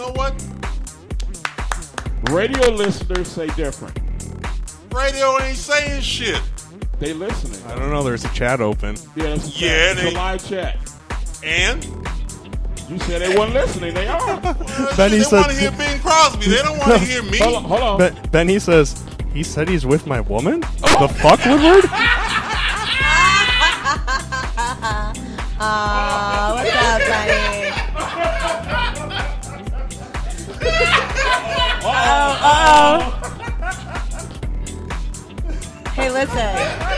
know what? Radio listeners say different. Radio ain't saying shit. They listening. I don't know. There's a chat open. Yeah, it's a live chat. And? You said they weren't listening. They are. Benny they said, want to hear Bing Crosby. They don't want to hear me. Hold on. Benny says, he said he's with my woman? The fuck, Woodward? What's up, Benny? Uh-oh. Hey, listen.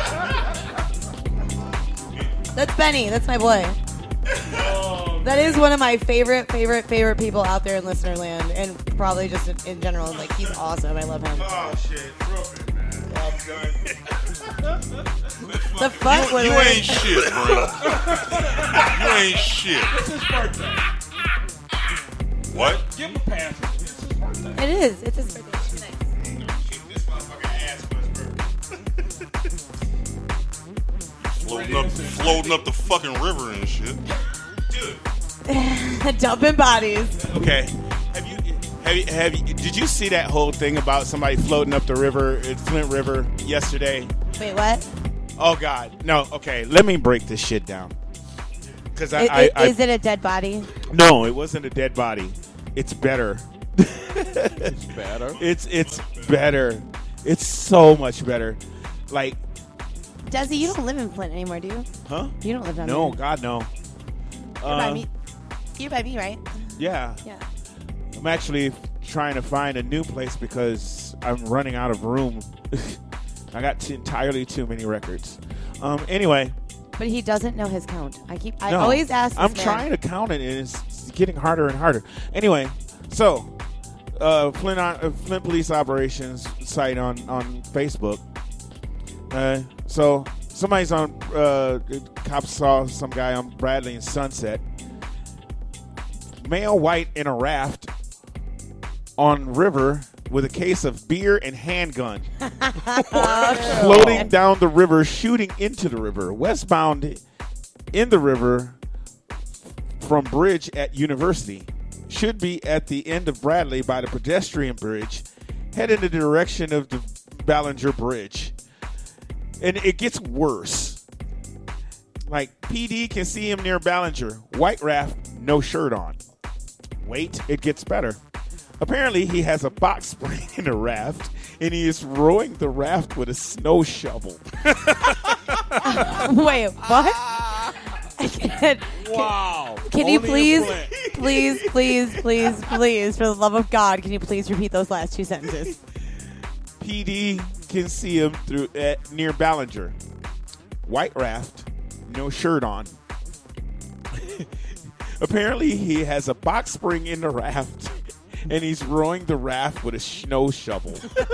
That's Benny. That's my boy. That is one of my favorite people out there in listener land, and probably just in general. Like, he's awesome. I love him. Oh, shit. Trophy, man. I'm done. The fuck? You ain't shit, bro. You ain't shit. It's his birthday. What? Give him a pass. It's his birthday. It is. It's his birthday. Kick this motherfucking ass for his birthday. Floating up the fucking river and shit. Dude. Dumping bodies. Okay. Have you? Did you see that whole thing about somebody floating up the river, Flint River, yesterday? Wait, what? Oh God, no. Okay, let me break this shit down. Because is it a dead body? No, it wasn't a dead body. It's better. It's better. It's better. It's so much better. Like, Desi, you don't live in Flint anymore, do you? huh? You don't live down No, there. God, no. You're by me. You're by me, right? Yeah. Yeah. I'm actually trying to find a new place because I'm running out of room. I got entirely too many records. Anyway. But he doesn't know his count. I No, always ask this I'm man. trying to count it, and it's getting harder and harder. Anyway, so Flint Police Operations site on Facebook. So somebody's on. Cops saw some guy on Bradley and Sunset. Male white in a raft on river with a case of beer and handgun. Floating down the river, shooting into the river. Westbound in the river from bridge at University. Should be at the end of Bradley by the pedestrian bridge. Head in the direction of the Ballinger Bridge. And it gets worse. Like, PD can see him near Ballinger. White raft, no shirt on. Wait, it gets better. Apparently, he has a box spring in the raft, and he is rowing the raft with a snow shovel. Wait, what? Wow. Can you Only in please, Flint. please, for the love of God, can you please repeat those last two sentences? PD can see him through near Ballinger. White raft, no shirt on. Apparently, he has a box spring in the raft, and he's rowing the raft with a snow shovel.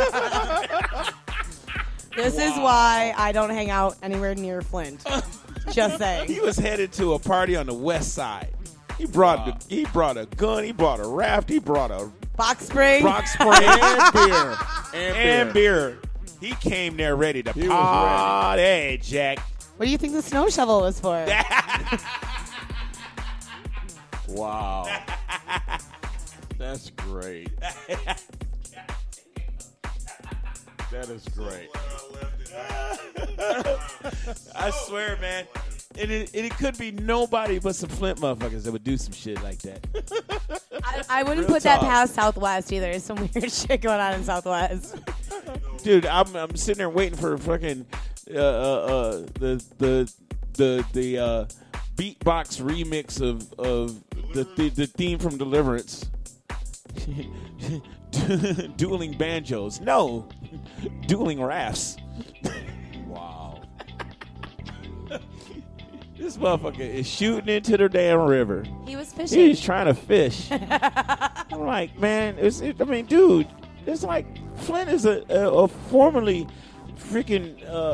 This is why I don't hang out anywhere near Flint. Just saying. He was headed to a party on the west side. He brought a gun. He brought a raft. He brought a box spring, and beer. And beer. He came there ready to party. Hey, Jack. What do you think the snow shovel was for? Wow. That's great. That is great. I swear, man. And it could be nobody but some Flint motherfuckers that would do some shit like that. I wouldn't Real put that talk. past Southwest either. There's some weird shit going on in Southwest. Dude, I'm sitting there waiting for fucking the beatbox remix of the theme from Deliverance. Dueling banjos. No. Dueling rafts. Wow. This motherfucker is shooting into the damn river. He was fishing. He's trying to fish. I'm like, man, dude, it's like Flint is a formerly freaking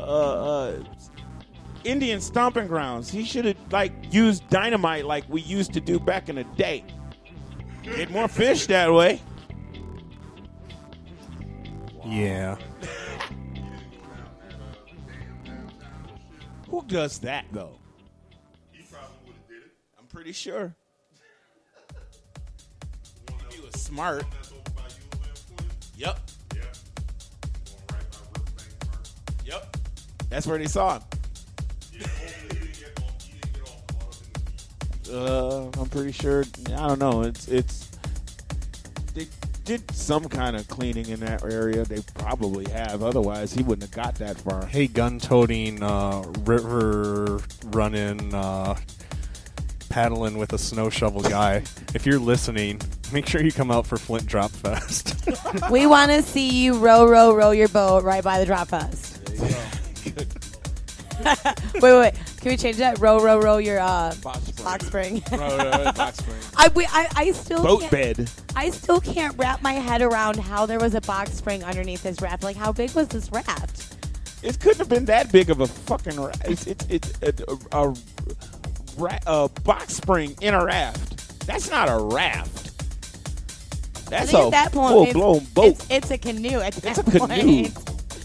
Indian stomping grounds. He should have used dynamite like we used to do back in the day. Get more fish that way. Yeah. Who does that though? I'm pretty sure. If he was Smart. Yep. Yep. That's where they saw him. I'm pretty sure. I don't know. It's. They did some kind of cleaning in that area. They probably have. Otherwise, he wouldn't have got that far. Hey, gun-toting, river running, paddling with a snow shovel guy. If you're listening, make sure you come out for Flint Drop Fest. We want to see you row your boat right by the Drop Fest. Wait. Can we change that? Row your box spring. Box spring. I still Boat can't, bed. I still can't wrap my head around how there was a box spring underneath his raft. Like, how big was this raft? It couldn't have been that big of a fucking raft. It's a box spring in a raft. That's not a raft. That's I think a at that point, full-blown boat. It's a canoe at that It's a canoe. point.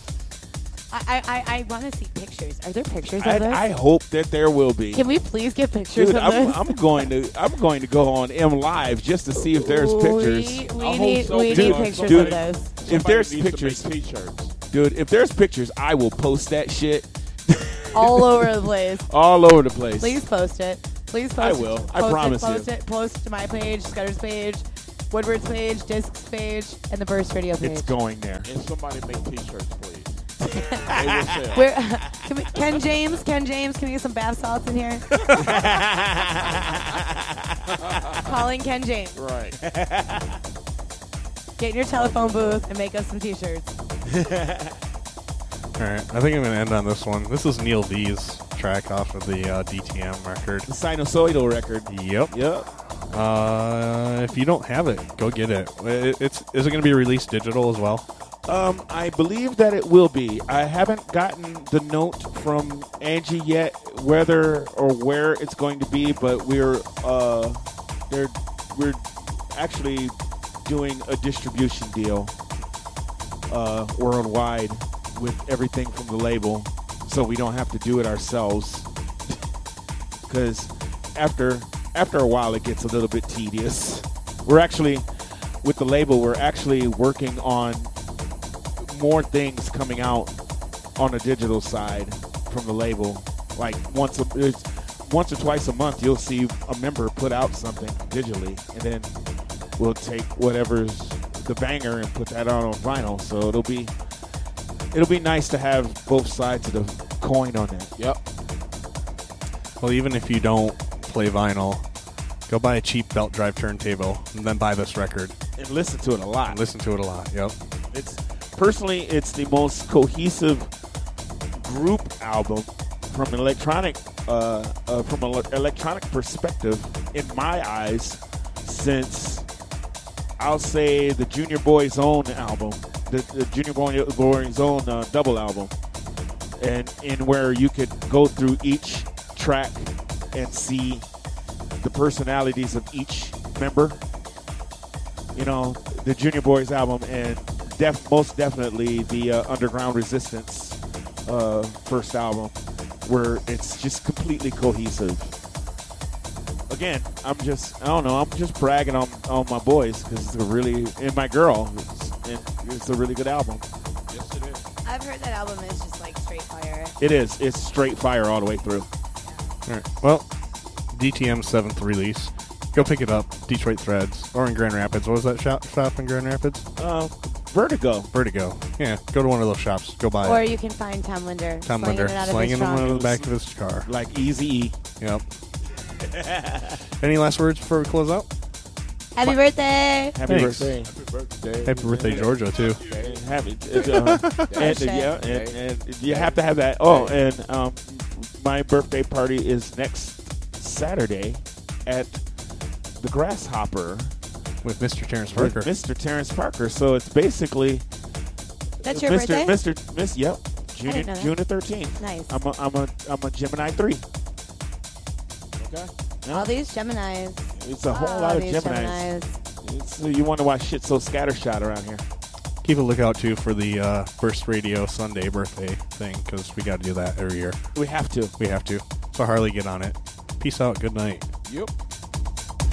I want to see pictures. Are there pictures of this? I hope that there will be. Can we please get pictures Dude, of this? I'm going to go on M Live just to see if there's pictures. We I hope need so, we dude. need pictures Dude. of this. If there's Somebody needs pictures, to make T-shirts. dude, if there's pictures, I will post that shit All over the place. all over the place. Please post it. Please post I it. will. Post I promise Post you. it. Post it to my page, Scudder's page, Woodward's page, Disc's page, and the Burst Radio page. It's going there. And somebody make T-shirts, please. They will sell. Where, Ken James, can we get some bath salts in here? Calling Ken James. Right. Get in your telephone booth and make us some T-shirts. All right, I think I'm going to end on this one. This is Neil V's track off of the DTM record. The sinusoidal record. Yep. Yep. If you don't have it, go get it. Is it going to be released digital as well? I believe that it will be. I haven't gotten the note from Angie yet, whether or where it's going to be, but we're actually doing a distribution deal worldwide with everything from the label, so we don't have to do it ourselves. Because after a while, it gets a little bit tedious. We're actually, with the label, we're actually working on more things coming out on the digital side from the label. Like once or twice a month, you'll see a member put out something digitally, and then we'll take whatever's the banger and put that out on vinyl. So it'll be nice to have both sides of the coin on that. Yep. Well, even if you don't play vinyl, go buy a cheap belt drive turntable and then buy this record. And listen to it a lot. Listen to it a lot. Yep. Personally, it's the most cohesive group album from an electronic perspective, in my eyes, since I'll say the Junior Boy's Own album, the Junior Boy's Own double album, and in where you could go through each track and see the personalities of each member. You know, the Junior Boys album, and most definitely the Underground Resistance first album, where it's just completely cohesive. Again, I'm just bragging on my boys because it's a really, and my girl, it's a really good album. Yes, it is. I've heard that album is just like straight fire. It is. It's straight fire all the way through. All right. Well, DTM's 7th release. Go pick it up. Detroit Threads. Or in Grand Rapids. What was that shop in Grand Rapids? Vertigo. Yeah, go to one of those shops. Go buy Or it. you can find Tom Linder. Tom slinging Linder. it out of Slanging his them trunk. out of the back of his car. Like Eazy-E. Yep. Any last words before we close out? Happy birthday! Happy Thanks. birthday. Happy birthday. Happy birthday, Georgia, too. Happy. shit. And you have to have that. Oh, and my birthday party is next Saturday at the Grasshopper With Mr. Terrence with Parker. Mr. Terrence Parker. So it's basically That's your birthday? Yep. didn't know that. June the 13th. Nice. I'm a Gemini 3. Okay. All these Geminis. It's a whole lot of these Geminis. You wonder why shit's so scattershot around here. Keep a lookout, too, for the Burst Radio Sunday birthday thing, because we got to do that every year. We have to. We have to. So, Harley, get on it. Peace out. Good night. Yep.